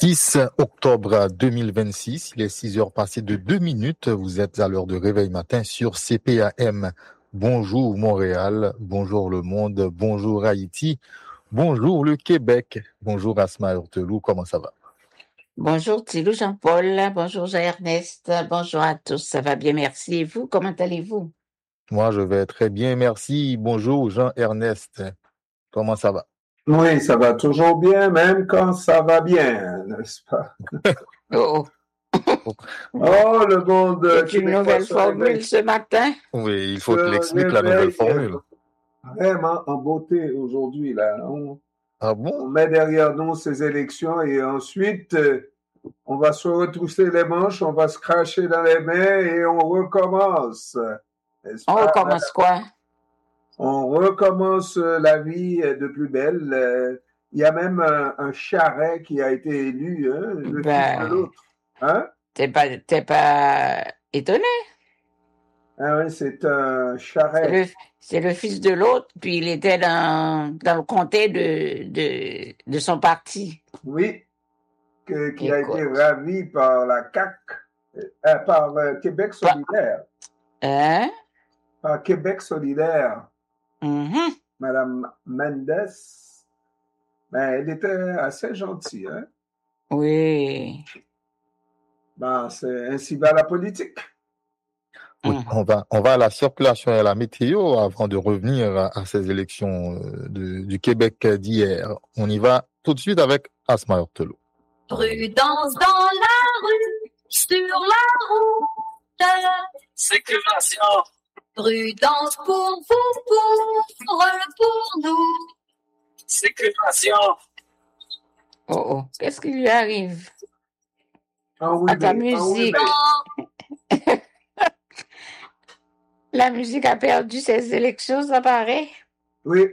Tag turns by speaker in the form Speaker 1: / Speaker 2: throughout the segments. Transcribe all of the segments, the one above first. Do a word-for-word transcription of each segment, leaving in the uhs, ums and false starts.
Speaker 1: six octobre deux mille vingt-six, il est six heures passées de deux minutes. Vous êtes à l'heure de réveil matin sur C P A M. Bonjour Montréal, bonjour le monde, bonjour Haïti, bonjour le Québec, bonjour Asma Hurtelou, comment ça va?
Speaker 2: Bonjour Thilou Jean-Paul, bonjour Jean-Ernest, bonjour à tous, ça va bien, merci. Et vous, comment allez-vous?
Speaker 1: Moi, je vais très bien, merci. Bonjour Jean-Ernest, comment ça va?
Speaker 3: Oui, ça va toujours bien, même quand ça va bien, n'est-ce pas?
Speaker 2: Oh,
Speaker 3: Oh, le monde
Speaker 2: c'est une nouvelle formule ce matin?
Speaker 1: Oui, il faut que l'explique la nouvelle formule.
Speaker 3: Vraiment en beauté aujourd'hui, là. On,
Speaker 1: ah bon?
Speaker 3: On met derrière nous ces élections et ensuite, on va se retrousser les manches, on va se cracher dans les mains et on recommence.
Speaker 2: On pas, recommence quoi?
Speaker 3: On recommence la vie de plus belle. Il y a même un, un charret qui a été élu, hein, le ben, fils de l'autre. Hein?
Speaker 2: T'es pas, t'es pas étonné?
Speaker 3: Ah oui, c'est un charret.
Speaker 2: C'est le, c'est le fils de l'autre, puis il était dans, dans le comté de, de, de son parti.
Speaker 3: Oui, que, qui Écoute. a été ravi par la C A Q, euh, par euh, Québec solidaire.
Speaker 2: Hein?
Speaker 3: Par Québec solidaire.
Speaker 2: Mm-hmm.
Speaker 3: Madame Mendes, ben, elle était assez gentille, hein?
Speaker 2: Oui.
Speaker 3: Ben, c'est ainsi va la politique.
Speaker 1: Oui, mm. on va, on va à la circulation et à la météo avant de revenir à, à ces élections de, du Québec d'hier. On y va tout de suite avec Asma Hurtelou.
Speaker 4: Prudence dans la rue, sur la route. Sécurisation. Prudence pour vous, pour, pour nous. Sécurisation.
Speaker 2: Oh oh, qu'est-ce qui lui arrive?
Speaker 3: Ah oui,
Speaker 2: à ta
Speaker 3: mais,
Speaker 2: musique.
Speaker 3: Ah oui, mais...
Speaker 2: La musique a perdu ses élections, ça paraît?
Speaker 3: Oui.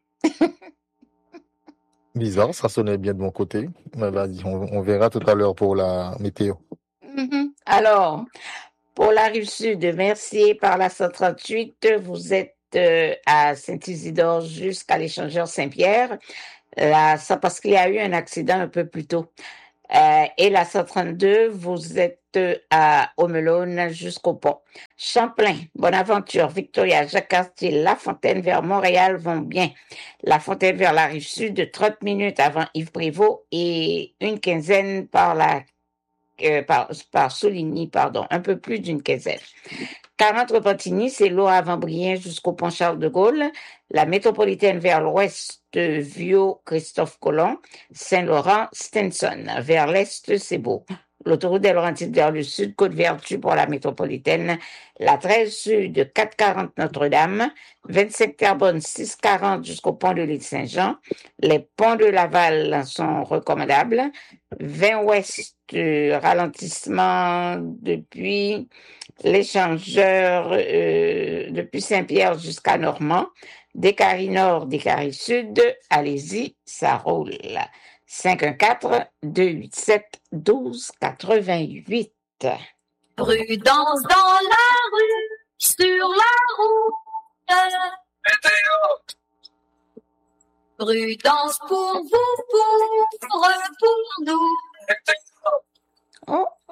Speaker 1: Bizarre, ça sonnait bien de mon côté. Mais vas-y, on, on verra tout à l'heure pour la météo.
Speaker 2: Mm-hmm. Alors, pour la Rive-Sud, Mercier par la cent trente-huit, vous êtes euh, à Saint-Isidore jusqu'à l'échangeur Saint-Pierre. Là, ça parce qu'il y a eu un accident un peu plus tôt. Euh, et la cent trente-deux, vous êtes à Omelone jusqu'au pont. Champlain, Bonaventure, Victoria, Jacques-Cartier, La Fontaine vers Montréal vont bien. La Fontaine vers la Rive-Sud, trente minutes avant Yves-Prévost et une quinzaine par la euh, par, par Souligny, pardon, un peu plus d'une quinzaine. quarante Repentigny, c'est l'eau avant Brien jusqu'au pont Charles de Gaulle. La métropolitaine vers l'ouest, Viau, Christophe Colomb. Saint-Laurent, Stinson. Vers l'est, c'est beau. L'autoroute des Laurentides vers le sud, Côte-Vertu pour la métropolitaine. La treize sud, quatre cent quarante Notre-Dame. vingt-cinq Terrebonne, six cent quarante jusqu'au pont de l'île Saint-Jean. Les ponts de Laval sont recommandables. vingt ouest, ralentissement depuis l'échangeur euh, depuis Saint-Pierre jusqu'à Normand, Décarie Nord, Décarie Sud, allez-y, ça roule. cinq un quatre, deux huit sept, un deux huit huit.
Speaker 4: Prudence dans la rue, sur la route. Météo. Prudence pour vous, pour, pour nous.
Speaker 2: Oh, oh.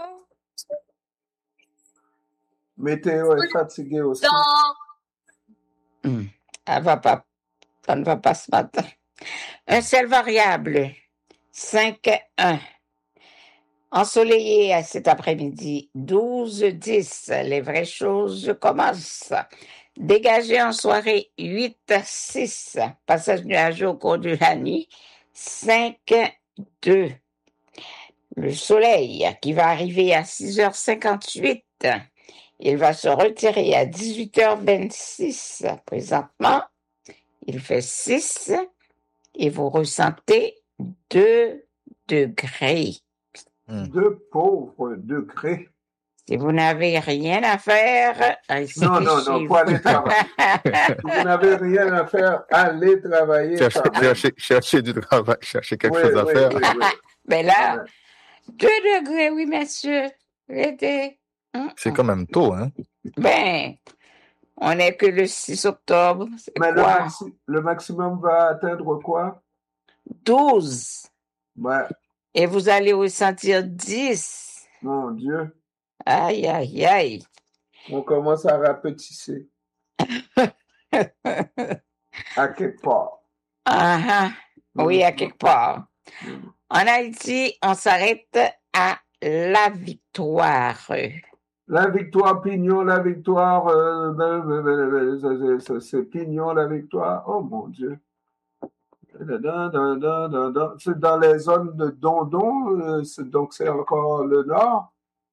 Speaker 3: Météo est fatiguée aussi.
Speaker 2: Mmh. Elle va pas, ça ne va pas ce matin. Un ciel variable, cinq un. Ensoleillé à cet après-midi, douze dix. Les vraies choses commencent. Dégagé en soirée, huit six. Passage nuageux au cours de la nuit, cinq deux. Le soleil qui va arriver à six heures cinquante-huit. Il va se retirer à dix-huit heures vingt-six. Présentement, il fait six et vous ressentez deux degrés.
Speaker 3: Deux pauvres degrés.
Speaker 2: Si vous n'avez rien à faire, restez
Speaker 3: non, non, non,
Speaker 2: chez
Speaker 3: faut aller travailler. Si vous n'avez rien à faire, allez travailler.
Speaker 1: Cherchez, cherchez, cherchez du travail, cherchez quelque
Speaker 3: oui,
Speaker 1: chose à
Speaker 3: oui,
Speaker 1: faire.
Speaker 3: Oui, oui.
Speaker 2: Mais là, ouais. deux degrés, oui, monsieur. L'été.
Speaker 1: C'est quand même tôt, hein?
Speaker 2: Ben, on n'est que le six octobre.
Speaker 3: Mais le,
Speaker 2: quoi?
Speaker 3: maxi- le maximum va atteindre quoi?
Speaker 2: douze.
Speaker 3: Ouais.
Speaker 2: Et vous allez ressentir dix.
Speaker 3: Mon Dieu.
Speaker 2: Aïe, aïe, aïe.
Speaker 3: On commence à rapetisser. À quelque part.
Speaker 2: Uh-huh. Oui, à quelque part.
Speaker 3: Mm.
Speaker 2: En Haïti, on s'arrête à la victoire.
Speaker 3: La victoire, Pignon, la victoire, euh, ben, ben, ben, ben, c'est- c'est- c'est Pignon, la victoire. Oh mon Dieu. Da, da, da, da, da, da. C'est dans les zones de Dondon, euh, c'est- donc c'est encore le nord.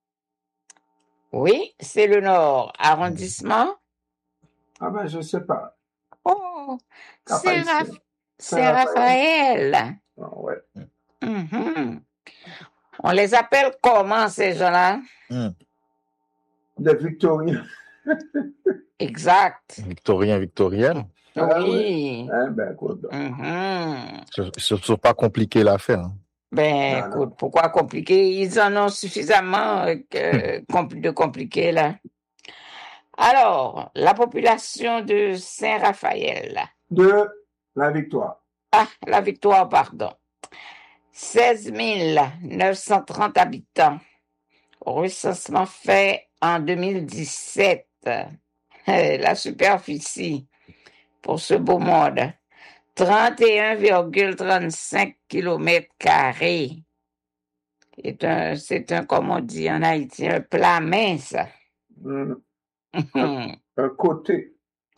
Speaker 2: Oui, c'est le Nord. Arrondissement.
Speaker 3: Ah ben, je sais pas.
Speaker 2: Oh,
Speaker 3: Cap-Haïtien.
Speaker 2: Saint-Raph- Saint-Raphaël.
Speaker 3: Ah, ouais.
Speaker 2: Mhm. On les appelle comment, ces gens-là?
Speaker 1: Hmm.
Speaker 3: Des Victoriens.
Speaker 2: Exact.
Speaker 1: Victorien, victorienne.
Speaker 3: Ah
Speaker 2: Oui.
Speaker 3: Hein, ben, quoi donc.
Speaker 2: Mhm.
Speaker 1: Ce ne sont pas compliqué l'affaire. Hein.
Speaker 2: Ben,
Speaker 3: Non,
Speaker 2: écoute,
Speaker 3: non.
Speaker 2: pourquoi compliquer? Ils en ont suffisamment euh, que- compl- de compliqués, là. Alors, la population de Saint-Raphaël.
Speaker 3: De la victoire.
Speaker 2: Ah, la victoire, pardon. seize mille neuf cent trente habitants. Recensement fait en deux mille dix-sept. Euh, La superficie pour ce beau monde. trente et un virgule trente-cinq kilomètres carrés. C'est un, c'est un, comme on dit en Haïti, un plat mince.
Speaker 3: Mm. Un, un côté.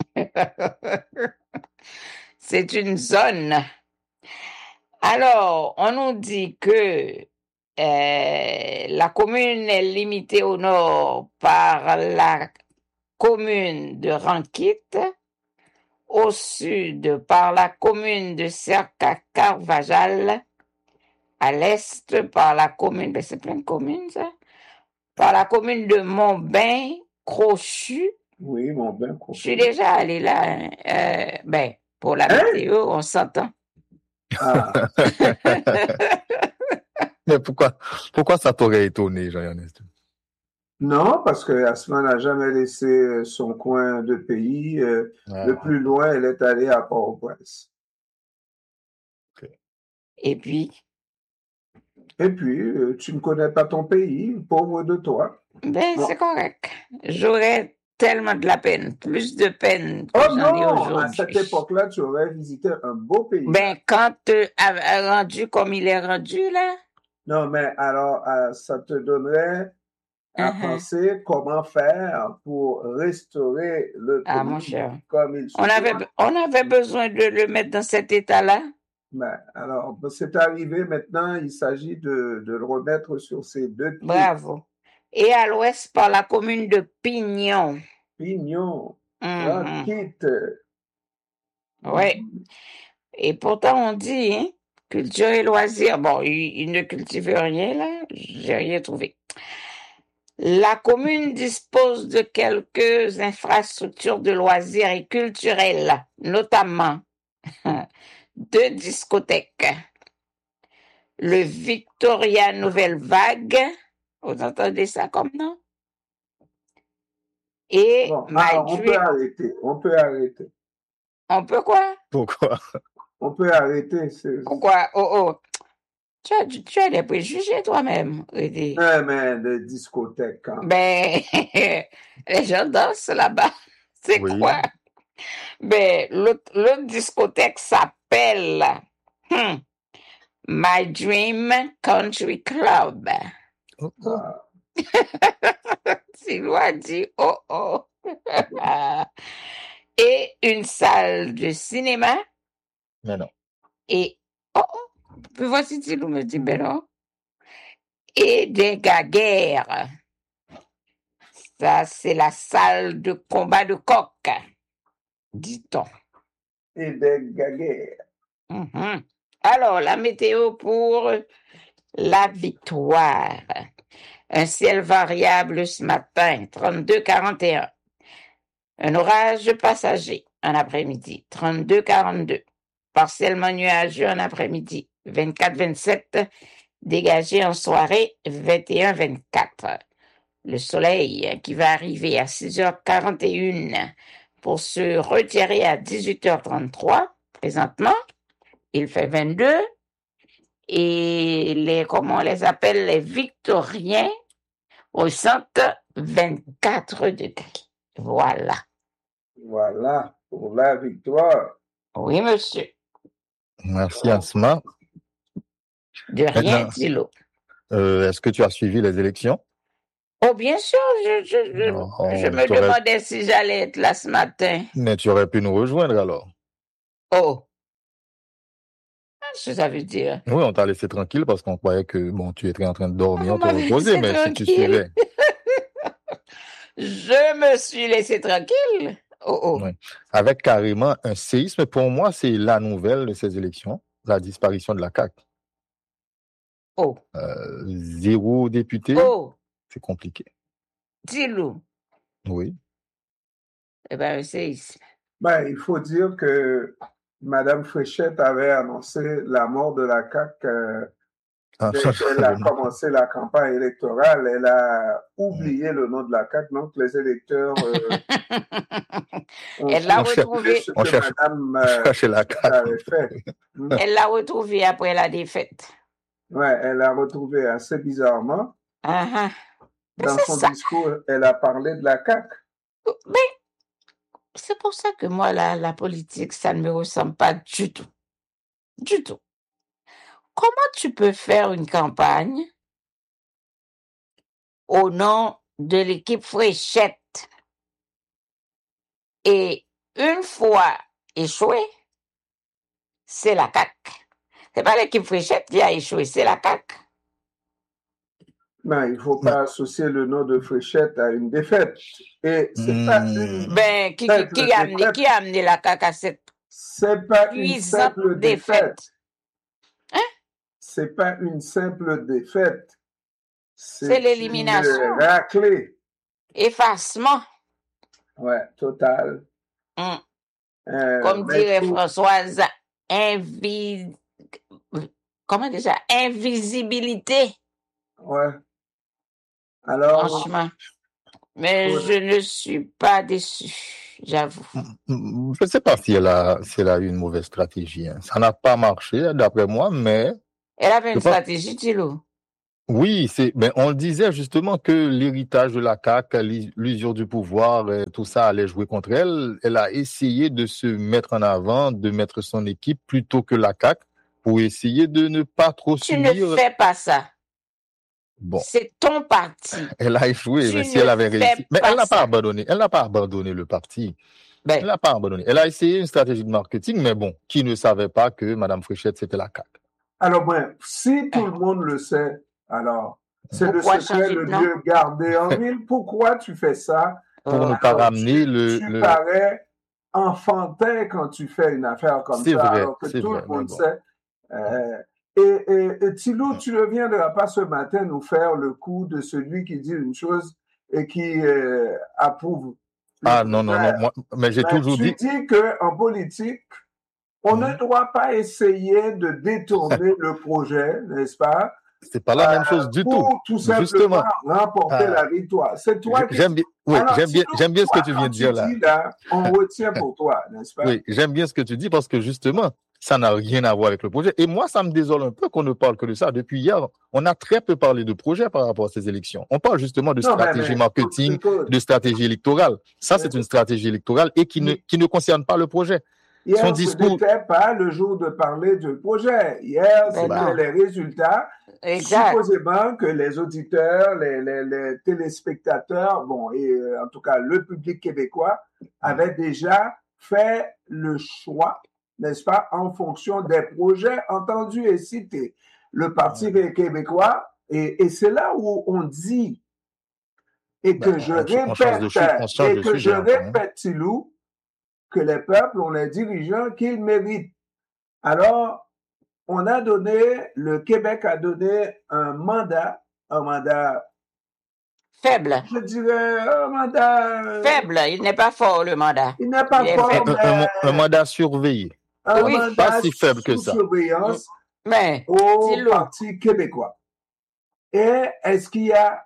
Speaker 2: C'est une zone. Alors, on nous dit que euh, la commune est limitée au nord par la commune de Ranquite, au sud par la commune de Cerca-Carvajal, à l'est par la commune, ben c'est plein de communes ça, par la commune de Montbain-Crochu.
Speaker 3: Oui, mon ben.
Speaker 2: Je suis déjà allée là, hein. Euh, ben, pour la
Speaker 3: Hein?
Speaker 2: météo, on s'entend.
Speaker 3: Ah.
Speaker 1: Mais pourquoi, pourquoi ça t'aurait étonné, Jean-Ernest?
Speaker 3: Non, parce que Asma n'a jamais laissé son coin de pays. Euh,
Speaker 1: Ah.
Speaker 3: Le plus loin, elle est allée à Port-au-Prince.
Speaker 2: Et puis,
Speaker 3: Et puis, euh, tu ne connais pas ton pays, pauvre de toi.
Speaker 2: ben,
Speaker 3: Non.
Speaker 2: c'est correct. J'aurais tellement de la peine, plus de peine que
Speaker 3: Oh
Speaker 2: j'en ai
Speaker 3: non, à cette
Speaker 2: aujourd'hui.
Speaker 3: époque-là, tu aurais visité un beau pays.
Speaker 2: Ben, quand euh, a- a rendu comme il est rendu, là,
Speaker 3: Non, mais alors, euh, ça te donnerait à
Speaker 2: uh-huh.
Speaker 3: penser comment faire pour restaurer le
Speaker 2: Ah, mon
Speaker 3: pays
Speaker 2: cher.
Speaker 3: comme il se
Speaker 2: On avait,
Speaker 3: doit.
Speaker 2: on avait besoin de le mettre dans cet état-là.
Speaker 3: Ben, alors, c'est arrivé maintenant, il s'agit de, de le remettre sur ses deux pieds.
Speaker 2: Bravo. Et à l'ouest, par la commune de Pignon.
Speaker 3: Pignon,
Speaker 2: Mhm.
Speaker 3: Ranquite.
Speaker 2: Oui. Et pourtant, on dit, hein, culture et loisirs. Bon, il, il ne cultive rien, là. J'ai rien trouvé. La commune dispose de quelques infrastructures de loisirs et culturelles, notamment deux discothèques. Le Victoria Nouvelle Vague, vous entendez ça comme nom? Et
Speaker 3: Bon,
Speaker 2: My
Speaker 3: alors, on peut
Speaker 2: Dream.
Speaker 3: arrêter, on peut arrêter.
Speaker 2: On peut quoi?
Speaker 1: Pourquoi?
Speaker 3: On peut arrêter. c'est-
Speaker 2: Pourquoi? Oh, oh. Tu as, tu as des préjugés toi-même, Rudy.
Speaker 3: Ouais, mais de discothèque, quand même.
Speaker 2: Ben, les gens dansent là-bas. C'est
Speaker 1: Oui.
Speaker 2: quoi? Ben, l'autre l'autre discothèque s'appelle hmm, My Dream Country Club.
Speaker 1: Oh, oh.
Speaker 3: Ah,
Speaker 2: Sylvain dit oh oh. Et une salle de cinéma.
Speaker 1: Mais non.
Speaker 2: Et oh oh. Puis voici Tilou me dit ben non. Et des gaguerres. Ça, c'est la salle de combat de coq, dit-on.
Speaker 3: et des gaguerres.
Speaker 2: Mhm. Alors, la météo pour la victoire. Un ciel variable ce matin, trente-deux quarante et un. Un orage passager en après-midi, trente-deux quarante-deux. Partiellement nuageux en après-midi, vingt-quatre vingt-sept. Dégagé en soirée, vingt et un vingt-quatre. Le soleil qui va arriver à six heures quarante et un pour se retirer à dix-huit heures trente-trois. Présentement, il fait vingt-deux et les, comment on les appelle, les Victoriens ressentent vingt-quatre degrés. Voilà.
Speaker 3: Voilà, pour la victoire.
Speaker 2: Oui, monsieur.
Speaker 1: Merci, Asma.
Speaker 2: De rien,
Speaker 1: Maintenant,
Speaker 2: Thilo.
Speaker 1: euh, est-ce que tu as suivi les élections?
Speaker 2: Oh, bien sûr, je, je, je,
Speaker 1: Non,
Speaker 2: je me
Speaker 1: t'aurais-
Speaker 2: demandais si j'allais être là ce matin.
Speaker 1: Mais tu aurais pu nous rejoindre alors.
Speaker 2: Oh. Qu'est-ce que ça veut dire?
Speaker 1: Oui, on t'a laissé tranquille parce qu'on croyait que bon, tu étais en train de dormir,
Speaker 2: Vous
Speaker 1: te
Speaker 2: m'avez
Speaker 1: reposer,
Speaker 2: laissé
Speaker 1: mais si tu
Speaker 2: tranquille.
Speaker 1: suivais.
Speaker 2: Je me suis laissé tranquille. Oh, oh.
Speaker 1: Oui. Avec carrément un séisme, pour moi, c'est la nouvelle de ces élections, la disparition de la C A Q.
Speaker 2: Oh.
Speaker 1: Euh, zéro député,
Speaker 2: Oh.
Speaker 1: c'est compliqué.
Speaker 2: Dis-le.
Speaker 1: Oui.
Speaker 2: Eh bien, un séisme.
Speaker 3: Ben, il faut dire que Madame Fréchette avait annoncé la mort de la C A Q euh,
Speaker 1: Ah,
Speaker 3: dès qu'elle a commencé la campagne électorale. Elle a oublié
Speaker 1: Mm.
Speaker 3: le nom de la C A Q, donc les électeurs euh, ont
Speaker 2: Elle l'a
Speaker 1: On cherche-
Speaker 2: retrouvé.
Speaker 3: ce
Speaker 1: on
Speaker 3: que
Speaker 1: cherche-
Speaker 3: Madame
Speaker 1: on
Speaker 3: euh,
Speaker 1: cherchait la
Speaker 3: Fréchette
Speaker 1: C A Q.
Speaker 3: avait fait. Hmm.
Speaker 2: Elle l'a retrouvé après la défaite.
Speaker 3: Ouais, elle l'a retrouvé assez bizarrement.
Speaker 2: Ah, ah. Mais
Speaker 3: Dans
Speaker 2: c'est
Speaker 3: son
Speaker 2: ça.
Speaker 3: discours, elle a parlé de la C A Q.
Speaker 2: Mais c'est pour ça que moi, la, la politique, ça ne me ressemble pas du tout. Du tout. Comment tu peux faire une campagne au nom de l'équipe Fréchette et une fois échoué, c'est la C A Q. C'est pas l'équipe Fréchette qui a échoué, c'est la C A Q.
Speaker 3: Ben, il faut pas associer le nom de Fréchette à une défaite. Et c'est pas une,
Speaker 1: Mm.
Speaker 2: Ben, qui, qui,
Speaker 3: simple
Speaker 2: qui a amené,
Speaker 3: défaite.
Speaker 2: qui a amené la C A Q à cette
Speaker 3: C'est pas une
Speaker 2: cuisante
Speaker 3: simple défaite.
Speaker 2: défaite? Hein?
Speaker 3: C'est pas une simple défaite.
Speaker 2: C'est
Speaker 3: une
Speaker 2: l'élimination.
Speaker 3: raclée.
Speaker 2: Effacement.
Speaker 3: Ouais, total.
Speaker 2: Hum.
Speaker 3: Euh,
Speaker 2: Comme
Speaker 3: mais
Speaker 2: dirait
Speaker 3: il faut-
Speaker 2: Françoise, invi... comment déjà? Invisibilité,
Speaker 3: Ouais. Alors,
Speaker 2: franchement. Mais
Speaker 3: Ouais.
Speaker 2: je ne suis pas déçue, j'avoue.
Speaker 1: Mm, Je ne sais pas si elle a, si elle a eu une mauvaise stratégie. hein. Ça n'a pas marché, d'après moi, mais
Speaker 2: Elle avait une
Speaker 1: Je pense-
Speaker 2: stratégie, Thilo.
Speaker 1: oui, c'est, ben, on disait justement que l'héritage de la C A Q, l'us- l'usure du pouvoir, euh, tout ça allait jouer contre elle. Elle a essayé de se mettre en avant, de mettre son équipe plutôt que la C A Q pour essayer de ne pas trop
Speaker 2: Tu ne
Speaker 1: subir.
Speaker 2: fais pas ça.
Speaker 1: Bon,
Speaker 2: C'est ton parti.
Speaker 1: elle a échoué,
Speaker 2: Tu
Speaker 1: mais si
Speaker 2: ne
Speaker 1: elle avait
Speaker 2: fais
Speaker 1: réussi. Mais
Speaker 2: pas
Speaker 1: elle n'a pas
Speaker 2: ça.
Speaker 1: abandonné. Elle n'a pas abandonné le parti. Elle
Speaker 2: Ben,
Speaker 1: n'a pas abandonné. Elle a essayé une stratégie de marketing, mais bon, qui ne savait pas que Madame Fréchette, c'était la C A Q.
Speaker 3: alors, bon, si tout le monde le sait, alors, c'est le
Speaker 2: Pourquoi
Speaker 3: secret
Speaker 2: changer de
Speaker 3: le
Speaker 2: nom?
Speaker 3: mieux gardé en ville. Pourquoi tu fais ça?
Speaker 1: Pour
Speaker 2: Oh.
Speaker 1: ne pas
Speaker 3: Alors,
Speaker 1: ramener
Speaker 3: tu,
Speaker 1: le,
Speaker 3: tu
Speaker 1: le...
Speaker 3: parais enfantin quand tu fais une affaire comme
Speaker 1: C'est
Speaker 3: ça,
Speaker 1: vrai,
Speaker 3: alors que
Speaker 1: c'est
Speaker 3: tout
Speaker 1: vrai,
Speaker 3: le
Speaker 1: mais
Speaker 3: monde
Speaker 1: bon.
Speaker 3: sait. Euh, et, et, et Thilo, tu ne viendras pas ce matin nous faire le coup de celui qui dit une chose et qui euh, approuve. le
Speaker 1: Ah non, non, non,
Speaker 3: contraire.
Speaker 1: moi, mais j'ai
Speaker 3: Mais
Speaker 1: toujours
Speaker 3: tu
Speaker 1: dit,
Speaker 3: dis qu'en politique, on
Speaker 1: Mhm.
Speaker 3: ne doit pas essayer de détourner le projet, n'est-ce pas,
Speaker 1: c'est pas la même chose du tout.
Speaker 3: pour tout simplement
Speaker 1: Justement,
Speaker 3: remporter
Speaker 1: Ah.
Speaker 3: la victoire. C'est toi
Speaker 1: J'ai-
Speaker 3: qui
Speaker 1: j'aime bien, oui,
Speaker 3: Alors,
Speaker 1: j'aime bien,
Speaker 3: Thilo,
Speaker 1: j'aime bien ce
Speaker 3: toi,
Speaker 1: que tu
Speaker 3: quand
Speaker 1: viens de dire là.
Speaker 3: dis là, on retient pour toi, n'est-ce pas?
Speaker 1: Oui, j'aime bien ce que tu dis parce que justement, ça n'a rien à voir avec le projet. Et moi, ça me désole un peu qu'on ne parle que de ça. Depuis hier, on a très peu parlé de projet par rapport à ces élections. On parle justement de
Speaker 3: Non, mais-
Speaker 1: stratégie
Speaker 3: mais,
Speaker 1: marketing,
Speaker 3: écoute,
Speaker 1: de stratégie électorale. Ça, c'est une stratégie électorale et qui ne, qui ne concerne pas le projet.
Speaker 3: hier,
Speaker 1: son
Speaker 3: ce
Speaker 1: discours-
Speaker 3: n'était pas le jour de parler du projet. Hier,
Speaker 2: Ben
Speaker 3: c'était
Speaker 2: non.
Speaker 3: les résultats.
Speaker 2: Exact.
Speaker 3: Supposément que les auditeurs, les, les, les téléspectateurs, bon, et euh, en tout cas le public québécois, avaient déjà fait le choix, n'est-ce pas, en fonction des projets entendus et cités. Le Parti québécois, et, et c'est là où on dit, et que
Speaker 1: Ben,
Speaker 3: je
Speaker 1: on- on
Speaker 3: répète,
Speaker 1: change de sujet- on change
Speaker 3: et
Speaker 1: de
Speaker 3: que
Speaker 1: sujet
Speaker 3: je
Speaker 1: un peu, hein.
Speaker 3: répète, Tilou, que les peuples ont les dirigeants qu'ils méritent. Alors, on a donné, le Québec a donné un mandat, un mandat,
Speaker 2: Faible.
Speaker 3: je dirais, un mandat. euh,
Speaker 2: Faible. Il n'est pas fort, le mandat.
Speaker 3: Il n'est pas
Speaker 2: Il est
Speaker 3: fort,
Speaker 2: faible.
Speaker 1: Un, un-
Speaker 3: mais
Speaker 1: un mandat surveillé.
Speaker 3: un
Speaker 2: Oui.
Speaker 3: mandat
Speaker 1: Pas si faible que
Speaker 3: sous
Speaker 1: ça.
Speaker 3: surveillance
Speaker 2: Mais,
Speaker 3: au
Speaker 2: Thilo,
Speaker 3: Parti québécois. Et est-ce qu'il y a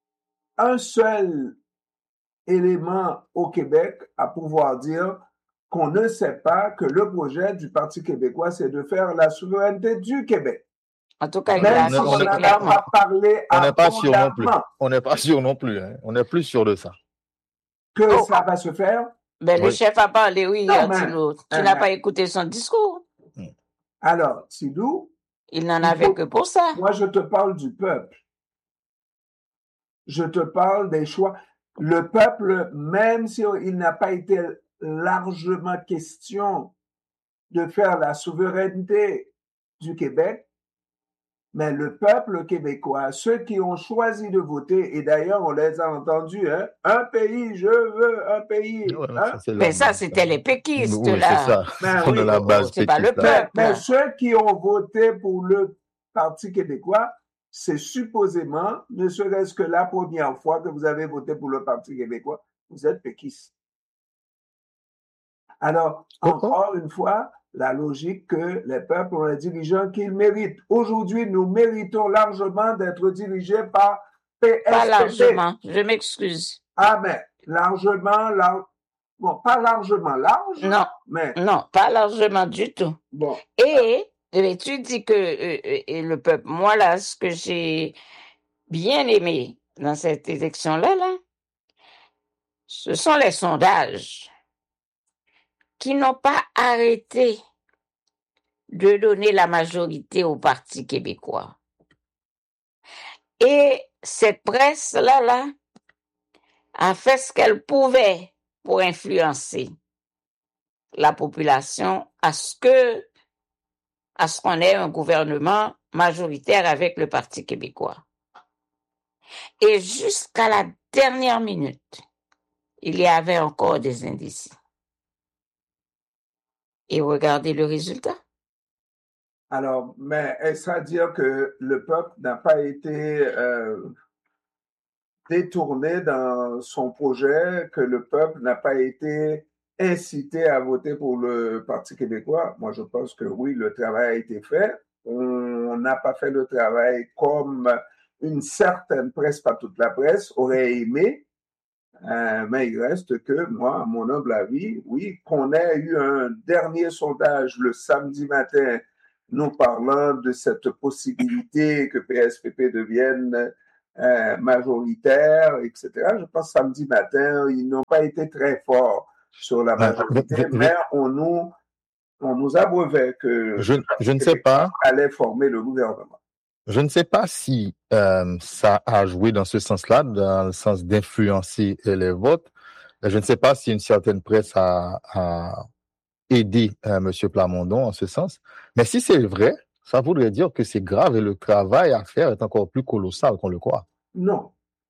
Speaker 3: un seul élément au Québec à pouvoir dire qu'on ne sait pas que le projet du Parti québécois, c'est de faire la souveraineté du Québec.
Speaker 2: En tout cas, il
Speaker 3: Même
Speaker 2: l'a
Speaker 3: si on
Speaker 2: affiché
Speaker 3: n'en a
Speaker 2: clairement.
Speaker 3: pas parlé
Speaker 1: On n'est pas sûr non plus.
Speaker 3: abondamment
Speaker 1: On n'est pas sûr non plus. Hein. On n'est plus sûr de ça.
Speaker 3: que
Speaker 2: Oh.
Speaker 3: ça va se faire.
Speaker 2: Ben, le
Speaker 1: Oui.
Speaker 2: chef a parlé, oui,
Speaker 3: Non,
Speaker 2: hier,
Speaker 3: mais-
Speaker 2: Tino. Tu
Speaker 3: euh,
Speaker 2: n'as
Speaker 3: mais-
Speaker 2: pas écouté son discours.
Speaker 3: Alors, Sidou,
Speaker 2: Il n'en
Speaker 3: Il
Speaker 2: avait
Speaker 3: faut-
Speaker 2: que pour ça.
Speaker 3: moi, je te parle du peuple. Je te parle des choix. Le peuple, même s'il n'a pas été largement question de faire la souveraineté du Québec, mais le peuple québécois, ceux qui ont choisi de voter, et d'ailleurs, on les a entendus, hein, un pays, je veux un pays.
Speaker 1: Ouais,
Speaker 3: hein.
Speaker 1: ça, c'est la
Speaker 2: Mais ça,
Speaker 1: base.
Speaker 2: c'était les péquistes,
Speaker 1: Oui, c'est
Speaker 2: là.
Speaker 1: ça.
Speaker 3: Ben
Speaker 1: On
Speaker 3: oui,
Speaker 1: a la
Speaker 2: oh,
Speaker 1: base
Speaker 2: c'est pas le
Speaker 1: péquiste, là.
Speaker 2: peuple.
Speaker 3: Mais, mais
Speaker 2: là.
Speaker 3: ceux qui ont voté pour le Parti québécois, c'est supposément, ne serait-ce que la première fois que vous avez voté pour le Parti québécois, vous êtes péquiste. Alors,
Speaker 1: Pourquoi?
Speaker 3: encore une fois, la logique que les peuples ont les dirigeants qu'ils méritent. Aujourd'hui, nous méritons largement d'être dirigés par P S P P.
Speaker 2: Pas largement. Je m'excuse.
Speaker 3: Ah, mais largement, lar... bon, pas largement large,
Speaker 2: Non,
Speaker 3: mais
Speaker 2: non, pas largement du tout.
Speaker 3: bon.
Speaker 2: Et, et tu dis que euh, euh, et le peuple, moi là, ce que j'ai bien aimé dans cette élection-là, là, ce sont les sondages qui n'ont pas arrêté de donner la majorité au Parti québécois. Et cette presse-là, là, a fait ce qu'elle pouvait pour influencer la population à ce que, à ce qu'on ait un gouvernement majoritaire avec le Parti québécois. Et jusqu'à la dernière minute, il y avait encore des indécis. Et regardez le résultat.
Speaker 3: Alors, mais est-ce à dire que le peuple n'a pas été euh, détourné dans son projet, que le peuple n'a pas été incité à voter pour le Parti québécois? Moi, je pense que oui, le travail a été fait. On n'a pas fait le travail comme une certaine presse, pas toute la presse, aurait aimé. Euh, mais il reste que, moi, à mon humble avis, oui, qu'on ait eu un dernier sondage le samedi matin nous parlant de cette possibilité que P S P P devienne euh, majoritaire, et cetera. Je pense samedi matin, ils n'ont pas été très forts sur la majorité,
Speaker 1: je, je,
Speaker 3: mais on nous, on nous abreuvait que
Speaker 1: je, je ne sais pas.
Speaker 3: allait former le gouvernement.
Speaker 1: Je ne sais pas si euh, ça a joué dans ce sens-là, dans le sens d'influencer les votes. Je ne sais pas si une certaine presse a, a aidé euh, M. Plamondon en ce sens. Mais si c'est vrai, ça voudrait dire que c'est grave et le travail à faire est encore plus colossal qu'on le croit.
Speaker 3: Non.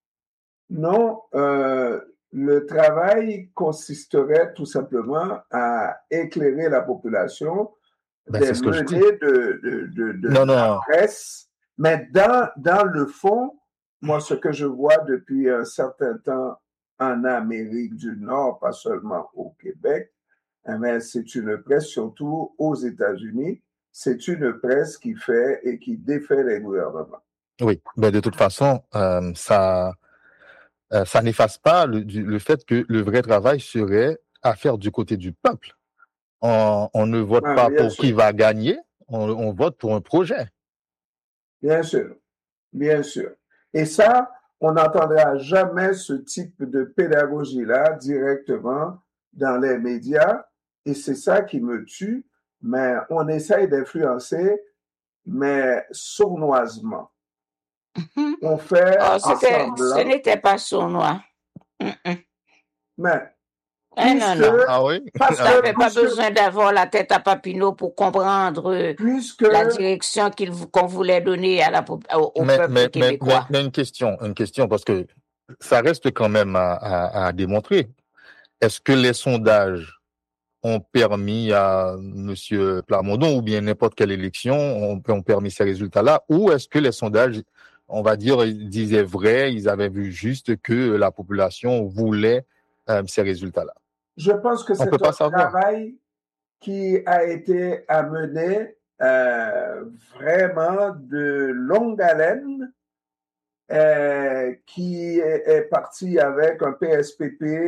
Speaker 3: Non, euh, le travail consisterait tout simplement à éclairer la population
Speaker 1: Ben,
Speaker 3: des
Speaker 1: c'est ce que je dis.
Speaker 3: menées de, de, de, de
Speaker 1: Non,
Speaker 3: la
Speaker 1: non.
Speaker 3: presse. Mais dans, dans le fond, moi, ce que je vois depuis un certain temps en Amérique du Nord, pas seulement au Québec, mais c'est une presse surtout aux États-Unis. C'est une presse qui fait et qui défait les gouvernements.
Speaker 1: Oui, ben de toute façon, euh, ça, euh, ça n'efface pas le, du, le fait que le vrai travail serait à faire du côté du peuple. On, on ne vote
Speaker 3: Ah,
Speaker 1: pas
Speaker 3: bien
Speaker 1: pour
Speaker 3: sûr.
Speaker 1: qui va gagner, on, on vote pour un projet.
Speaker 3: Bien sûr, bien sûr. Et ça, on n'entendra jamais ce type de pédagogie-là directement dans les médias. Et c'est ça qui me tue. Mais on essaye d'influencer, mais sournoisement.
Speaker 2: Mm-hmm.
Speaker 3: On fait
Speaker 2: oh, c'était,
Speaker 3: semblant.
Speaker 2: ce n'était pas sournois. Mm-mm.
Speaker 3: Mais
Speaker 2: Eh non,
Speaker 3: puisque,
Speaker 2: non.
Speaker 3: parce
Speaker 2: Tu
Speaker 3: que,
Speaker 2: n'avais pas
Speaker 3: puisque,
Speaker 2: besoin d'avoir la tête à Papineau pour comprendre euh,
Speaker 3: puisque,
Speaker 2: la direction qu'il, qu'on voulait donner à la, pop- au, au
Speaker 1: Mais,
Speaker 2: peuple
Speaker 1: mais, mais, mais,
Speaker 2: québécois.
Speaker 1: mais une question, une question, parce que ça reste quand même à, à, à démontrer. Est-ce que les sondages ont permis à M. Plamondon ou bien n'importe quelle élection ont, ont permis ces résultats-là, ou est-ce que les sondages, on va dire, ils disaient vrai, ils avaient vu juste que la population voulait euh, ces résultats-là?
Speaker 3: je pense que
Speaker 1: On
Speaker 3: c'est
Speaker 1: peut pas
Speaker 3: un
Speaker 1: savoir.
Speaker 3: travail qui a été amené euh, vraiment de longue haleine, euh, qui est, est parti avec un P S P P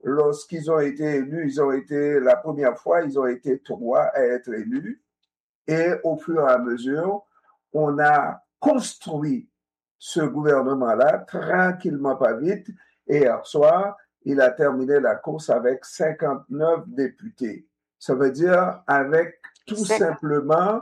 Speaker 3: lorsqu'ils ont été élus, ils ont été, la première fois, ils ont été trois à être élus. Et au fur et à mesure, on a construit ce gouvernement-là tranquillement, pas vite. Et hier soir, il a terminé la course avec cinquante-neuf députés. Ça veut dire avec tout
Speaker 2: C'est-
Speaker 3: simplement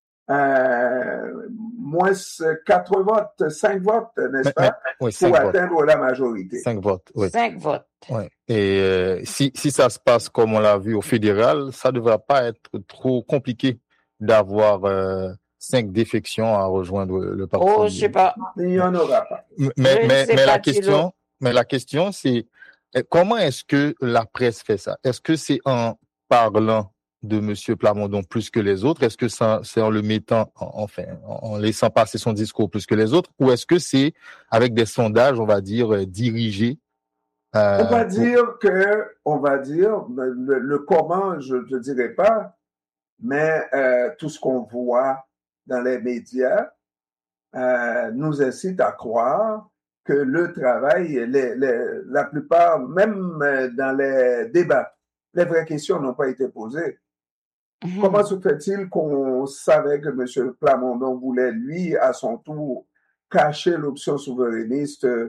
Speaker 3: euh, moins quatre votes, cinq votes, n'est-ce
Speaker 1: Mais, mais,
Speaker 3: pas,
Speaker 1: oui,
Speaker 3: pour
Speaker 1: cinq votes.
Speaker 3: atteindre la majorité.
Speaker 1: Cinq votes, oui.
Speaker 2: Cinq votes.
Speaker 1: Ouais. Et euh, si, si ça se passe comme on l'a vu au fédéral, ça ne devrait pas être trop compliqué d'avoir euh, cinq défections à rejoindre le parti.
Speaker 2: Oh, je sais pas.
Speaker 3: Il n'y en aura pas.
Speaker 1: Mais,
Speaker 2: Je
Speaker 1: mais,
Speaker 2: ne
Speaker 1: mais,
Speaker 2: sais
Speaker 1: mais
Speaker 2: pas,
Speaker 1: la
Speaker 2: Thilo.
Speaker 1: question, mais la question, c'est euh, comment est-ce que la presse fait ça? Est-ce que c'est en parlant de Monsieur Plamondon plus que les autres? Est-ce que ça, c'est en le mettant, en, enfin, en, en laissant passer son discours plus que les autres? Ou est-ce que c'est avec des sondages, on va dire, euh, dirigés? Euh,
Speaker 3: On va
Speaker 1: pour-
Speaker 3: dire que, on va dire, le, le comment, je ne dirais pas, mais euh, tout ce qu'on voit dans les médias euh, nous incite à croire que le travail, les, les, la plupart, même euh, dans les débats, les vraies questions n'ont pas été posées.
Speaker 2: Mhm.
Speaker 3: Comment se fait-il qu'on savait que M. Plamondon voulait, lui, à son tour, cacher l'option souverainiste, euh,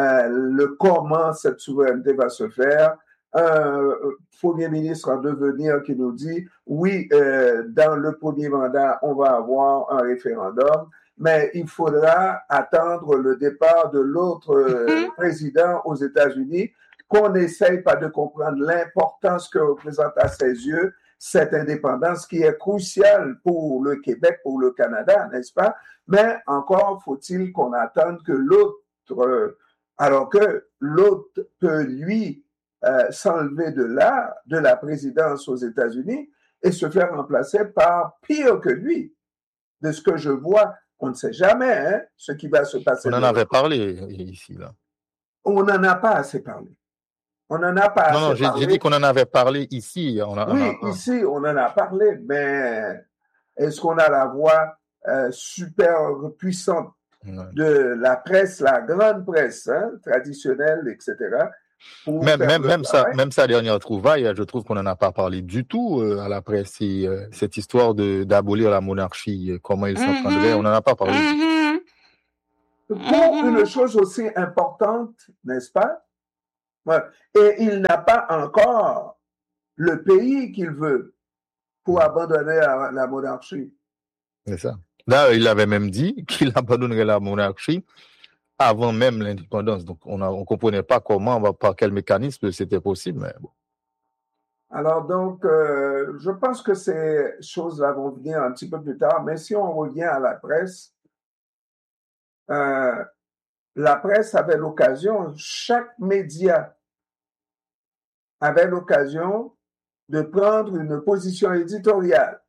Speaker 3: le comment cette souveraineté va se faire? Un premier ministre en devenir qui nous dit, oui, euh, dans le premier mandat, on va avoir un référendum, mais il faudra attendre le départ de l'autre euh,
Speaker 2: Mhm.
Speaker 3: président aux États-Unis, qu'on n'essaye pas de comprendre l'importance que représente à ses yeux cette indépendance qui est cruciale pour le Québec, pour le Canada, n'est-ce pas? Mais encore faut-il qu'on attende que l'autre, euh, alors que l'autre peut, lui, euh, s'enlever de là, de la présidence aux États-Unis et se faire remplacer par pire que lui. De ce que je vois, on ne sait jamais hein, ce qui va se passer.
Speaker 1: on en avait parlé ici, là.
Speaker 3: On n'en a pas assez parlé. On n'en a pas
Speaker 1: Non,
Speaker 3: assez
Speaker 1: non, j'ai,
Speaker 3: parlé.
Speaker 1: j'ai dit qu'on en avait parlé ici. On a,
Speaker 3: Oui,
Speaker 1: on a,
Speaker 3: ici, on en a parlé, mais est-ce qu'on a la voix euh, super puissante
Speaker 1: ouais.
Speaker 3: de la presse, la grande presse hein, traditionnelle, et cetera, pour
Speaker 1: Même,
Speaker 3: faire
Speaker 1: même,
Speaker 3: le
Speaker 1: même, sa,
Speaker 3: travail?
Speaker 1: même sa dernière trouvaille, je trouve qu'on n'en a pas parlé du tout euh, à la presse. Et, euh, cette histoire de, d'abolir la monarchie, euh, comment il s'entendrait, on
Speaker 2: Mhm.
Speaker 1: n'en a pas parlé.
Speaker 2: Mhm.
Speaker 3: Pour une
Speaker 2: Mhm.
Speaker 3: chose aussi importante, n'est-ce pas? Ouais. Et il n'a pas encore le pays qu'il veut pour abandonner la, la monarchie.
Speaker 1: C'est ça. Là, il avait même dit qu'il abandonnerait la monarchie avant même l'indépendance. Donc, on ne on comprenait pas comment, par quel mécanisme c'était possible. Mais bon.
Speaker 3: Alors donc, euh, je pense que ces choses-là vont venir un petit peu plus tard, mais si on revient à la presse, euh, la presse avait l'occasion, chaque média avait l'occasion de prendre une position éditoriale.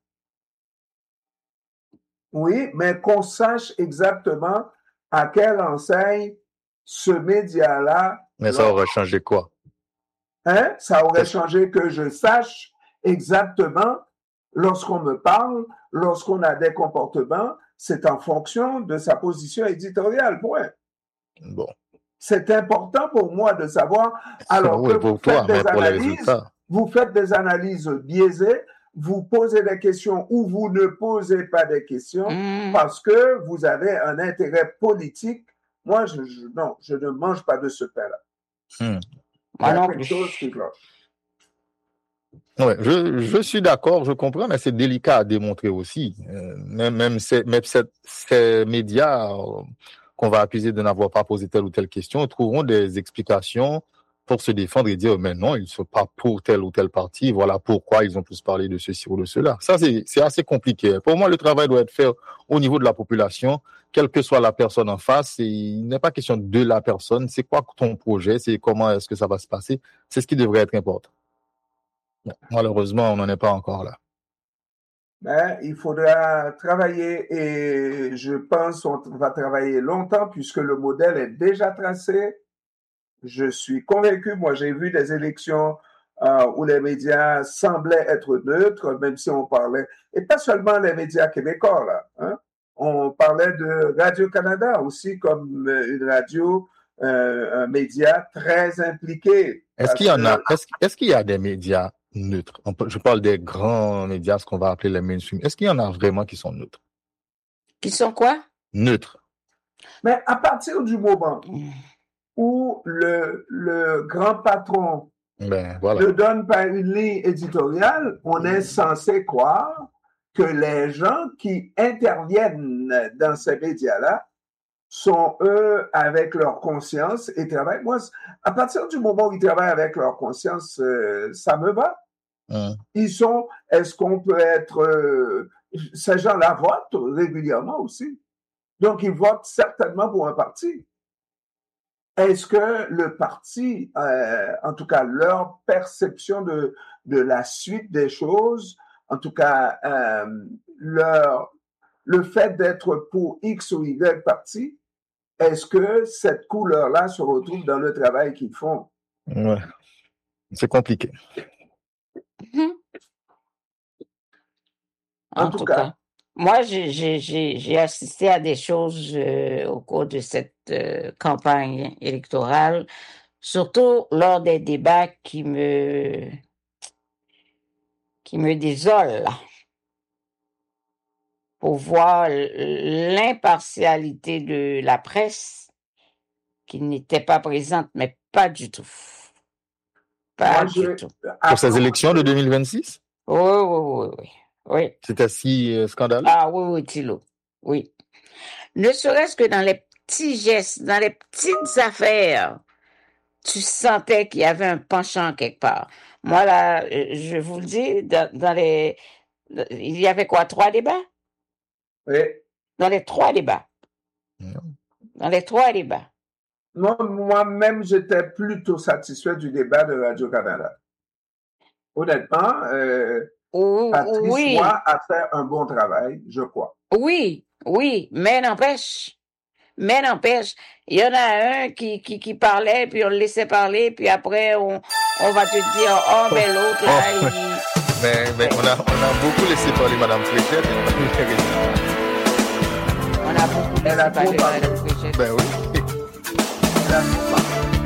Speaker 3: Oui, mais qu'on sache exactement à quelle enseigne ce média-là.
Speaker 1: Mais ça aurait changé quoi?
Speaker 3: Hein? Ça aurait changé que je sache exactement lorsqu'on me parle, lorsqu'on a des comportements, c'est en fonction de sa position éditoriale. Point.
Speaker 1: Bon.
Speaker 3: C'est important pour moi de savoir, alors
Speaker 1: oui,
Speaker 3: que
Speaker 1: pour
Speaker 3: vous
Speaker 1: toi,
Speaker 3: faites des
Speaker 1: mais pour les
Speaker 3: analyses,
Speaker 1: résultats.
Speaker 3: vous faites des analyses biaisées, vous posez des questions ou vous ne posez pas des questions
Speaker 2: Mhm.
Speaker 3: parce que vous avez un intérêt politique. Moi, je, je, non, je ne mange pas de ce pain-là.
Speaker 1: Hmm.
Speaker 3: Il y
Speaker 2: Moi
Speaker 3: a
Speaker 2: non
Speaker 3: quelque
Speaker 2: plus.
Speaker 3: chose qui cloche.
Speaker 1: Ouais, je, je suis d'accord, je comprends, mais c'est délicat à démontrer aussi. Euh, même même, ces, même cette, ces médias euh, qu'on va accuser de n'avoir pas posé telle ou telle question trouveront des explications pour se défendre et dire mais non, ils ne sont pas pour tel ou tel parti, voilà pourquoi ils ont tous parlé de ceci ou de cela. Ça, c'est, c'est assez compliqué. Pour moi, le travail doit être fait au niveau de la population, quelle que soit la personne en face. Et il n'est pas question de la personne, c'est quoi ton projet, c'est comment est-ce que ça va se passer. C'est ce qui devrait être important. Malheureusement, on n'en est pas encore là.
Speaker 3: Ben, il faudra travailler et je pense qu'on va travailler longtemps puisque le modèle est déjà tracé. Je suis convaincu, moi j'ai vu des élections euh, où les médias semblaient être neutres, même si on parlait, et pas seulement les médias québécois, là, hein? On parlait de Radio-Canada aussi comme une radio un, un média très impliqué.
Speaker 1: Est-ce qu'il y en a, est-ce, est-ce qu'il y a des médias neutres? Je parle des grands médias, ce qu'on va appeler les mainstream. Est-ce qu'il y en a vraiment qui sont neutres?
Speaker 2: Qui sont quoi?
Speaker 1: Neutres.
Speaker 3: Mais à partir du moment où le, le grand patron
Speaker 1: ben, voilà.
Speaker 3: ne donne pas une ligne éditoriale, on est censé croire que les gens qui interviennent dans ces médias-là sont, eux, avec leur conscience et travaillent. Moi, à partir du moment où ils travaillent avec leur conscience, euh, ça me va.
Speaker 1: Hum.
Speaker 3: Ils sont, est-ce qu'on peut être, euh, ces gens-là votent régulièrement aussi. Donc, ils votent certainement pour un parti. Est-ce que le parti, euh, en tout cas, leur perception de, de la suite des choses, en tout cas, euh, leur, le fait d'être pour X ou Y parti, est-ce que cette couleur-là se retrouve dans le travail qu'ils font?
Speaker 1: Ouais. C'est compliqué.
Speaker 2: Mm-hmm. En, en tout, tout cas, cas, moi, j'ai, j'ai, j'ai assisté à des choses euh, au cours de cette euh, campagne électorale, surtout lors des débats qui me qui me désolent, pour voir l'impartialité de la presse qui n'était pas présente, mais pas du tout. Pas
Speaker 3: moi,
Speaker 2: du
Speaker 3: je...
Speaker 2: tout.
Speaker 1: Pour ces élections de deux mille vingt-six?
Speaker 2: Oui, oui, oui, oui. oui.
Speaker 1: C'était si euh, scandaleux?
Speaker 2: Ah oui, oui, Thilo. Oui. Ne serait-ce que dans les petits gestes, dans les petites affaires, tu sentais qu'il y avait un penchant quelque part. Moi, là, je vous le dis, dans, dans les... Il y avait quoi, trois débats?
Speaker 3: Oui.
Speaker 2: Dans les trois débats.
Speaker 1: Mmh.
Speaker 2: Dans les trois débats.
Speaker 3: Moi, moi-même, j'étais plutôt satisfait du débat de Radio-Canada. Honnêtement, euh,
Speaker 2: oh,
Speaker 3: Patrice
Speaker 2: oui.
Speaker 3: Roy a fait un bon travail, je crois.
Speaker 2: Oui, oui, mais n'empêche, mais n'empêche, il y en a un qui, qui, qui parlait, puis on le laissait parler, puis après, on, on va te dire, oh, mais l'autre, là,
Speaker 1: oh,
Speaker 2: il...
Speaker 1: Mais, mais on, a, on a beaucoup laissé parler Mme Fréchette et on a eu les
Speaker 2: On a beaucoup laissé parler Mme Fréchette.
Speaker 1: Ben oui.
Speaker 3: Elle a